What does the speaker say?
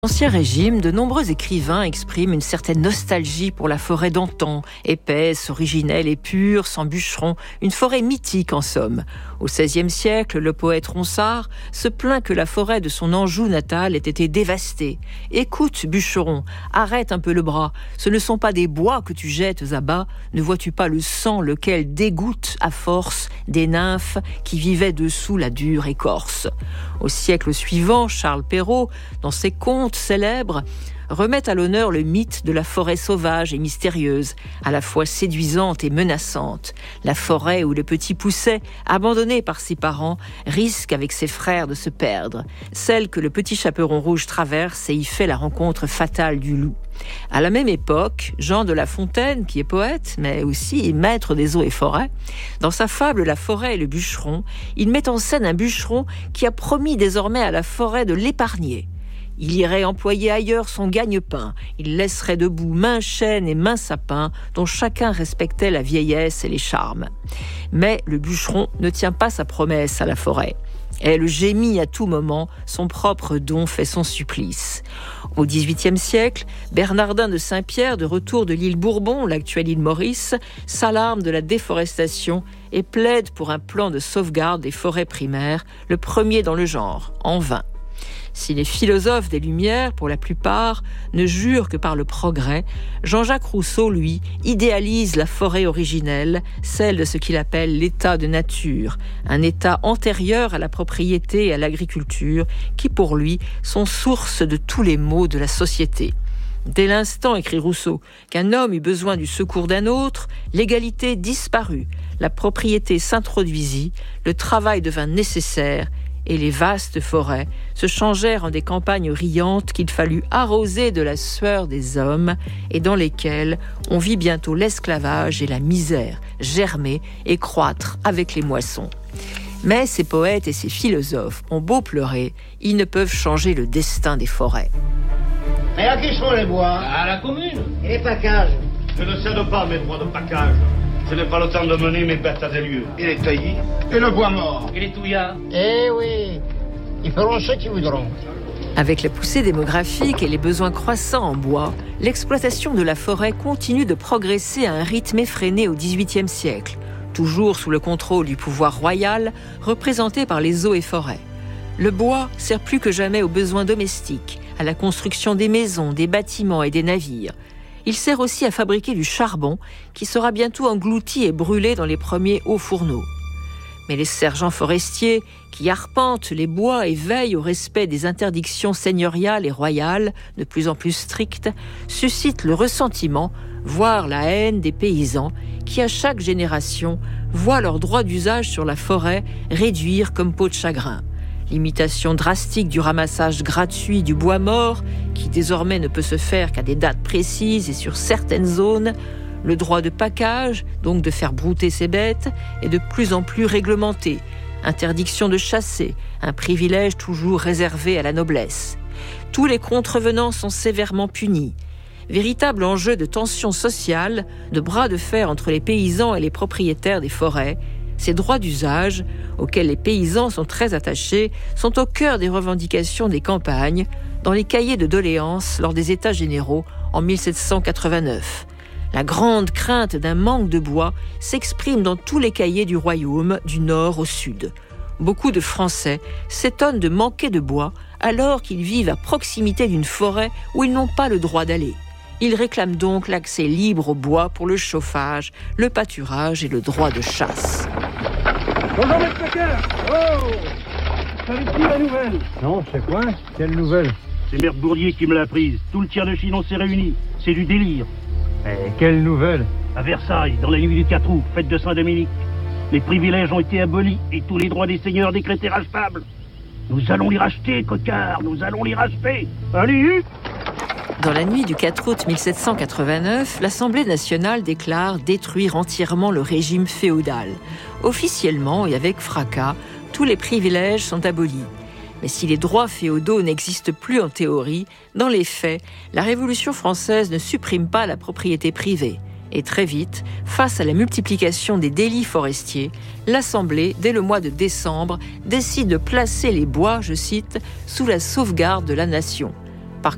L'Ancien Régime, de nombreux écrivains expriment une certaine nostalgie pour la forêt d'antan, épaisse, originelle et pure, sans bûcherons, une forêt mythique en somme. Au XVIe siècle, le poète Ronsard se plaint que la forêt de son Anjou natal ait été dévastée. « Écoute, bûcheron, arrête un peu le bras, ce ne sont pas des bois que tu jettes à bas, ne vois-tu pas le sang lequel dégoûte à force des nymphes qui vivaient dessous la dure écorce ?» Au siècle suivant, Charles Perrault, dans ses contes célèbres, remet à l'honneur le mythe de la forêt sauvage et mystérieuse, à la fois séduisante et menaçante. La forêt où le petit Pousset, abandonné par ses parents, risque avec ses frères de se perdre. Celle que le petit Chaperon rouge traverse et y fait la rencontre fatale du loup. À la même époque, Jean de La Fontaine, qui est poète, mais aussi maître des eaux et forêts, dans sa fable « La forêt et le bûcheron », il met en scène un bûcheron qui a promis désormais à la forêt de l'épargner. Il irait employer ailleurs son gagne-pain. Il laisserait debout main chêne et main sapin, dont chacun respectait la vieillesse et les charmes. Mais le bûcheron ne tient pas sa promesse à la forêt. Elle gémit à tout moment, son propre don fait son supplice. Au XVIIIe siècle, Bernardin de Saint-Pierre, de retour de l'île Bourbon, l'actuelle île Maurice, s'alarme de la déforestation et plaide pour un plan de sauvegarde des forêts primaires, le premier dans le genre, en vain. Si les philosophes des Lumières, pour la plupart, ne jurent que par le progrès, Jean-Jacques Rousseau, lui, idéalise la forêt originelle, celle de ce qu'il appelle l'état de nature, un état antérieur à la propriété et à l'agriculture, qui pour lui sont source de tous les maux de la société. Dès l'instant, écrit Rousseau, qu'un homme eut besoin du secours d'un autre, l'égalité disparut, la propriété s'introduisit, le travail devint nécessaire, et les vastes forêts se changèrent en des campagnes riantes qu'il fallut arroser de la sueur des hommes et dans lesquelles on vit bientôt l'esclavage et la misère germer et croître avec les moissons. Mais ces poètes et ces philosophes ont beau pleurer, ils ne peuvent changer le destin des forêts. Mais à qui sont les bois ? À la commune. Et les packages ? Je ne cède pas mes droits de package. Je n'ai pas le temps de mener mes bêtes à des lieux. Et les taillis ? Et le bois mort. Et les touillards ? Eh oui, ils feront ce qu'ils voudront. Avec la poussée démographique et les besoins croissants en bois, l'exploitation de la forêt continue de progresser à un rythme effréné au XVIIIe siècle, toujours sous le contrôle du pouvoir royal, représenté par les eaux et forêts. Le bois sert plus que jamais aux besoins domestiques, à la construction des maisons, des bâtiments et des navires. Il sert aussi à fabriquer du charbon, qui sera bientôt englouti et brûlé dans les premiers hauts fourneaux. Mais les sergents forestiers, qui arpentent les bois et veillent au respect des interdictions seigneuriales et royales, de plus en plus strictes, suscitent le ressentiment, voire la haine des paysans, qui à chaque génération voient leur droit d'usage sur la forêt réduire comme peau de chagrin. L'imitation drastique du ramassage gratuit du bois mort, qui désormais ne peut se faire qu'à des dates précises et sur certaines zones, le droit de package, donc de faire brouter ses bêtes, est de plus en plus réglementé. Interdiction de chasser, un privilège toujours réservé à la noblesse. Tous les contrevenants sont sévèrement punis. Véritable enjeu de tension sociale, de bras de fer entre les paysans et les propriétaires des forêts, ces droits d'usage, auxquels les paysans sont très attachés, sont au cœur des revendications des campagnes, dans les cahiers de doléances lors des États généraux en 1789. La grande crainte d'un manque de bois s'exprime dans tous les cahiers du royaume, du nord au sud. Beaucoup de Français s'étonnent de manquer de bois alors qu'ils vivent à proximité d'une forêt où ils n'ont pas le droit d'aller. Ils réclament donc l'accès libre au bois pour le chauffage, le pâturage et le droit de chasse. Bonjour, maître Packer. Oh, savez-vous la nouvelle? Non, c'est quoi? Quelle nouvelle? C'est Mère Bourdier qui me l'a prise. Tout le tiers de Chinon s'est réuni. C'est du délire. Mais quelle nouvelle? À Versailles, dans la nuit du 4 août, fête de Saint-Dominique, les privilèges ont été abolis et tous les droits des seigneurs décrétés rachetables. Nous allons les racheter, coquards, nous allons les racheter. Allez! Dans la nuit du 4 août 1789, l'Assemblée nationale déclare détruire entièrement le régime féodal. Officiellement et avec fracas, tous les privilèges sont abolis. Mais si les droits féodaux n'existent plus en théorie, dans les faits, la Révolution française ne supprime pas la propriété privée. Et très vite, face à la multiplication des délits forestiers, l'Assemblée, dès le mois de décembre, décide de placer les bois, je cite, « sous la sauvegarde de la nation ».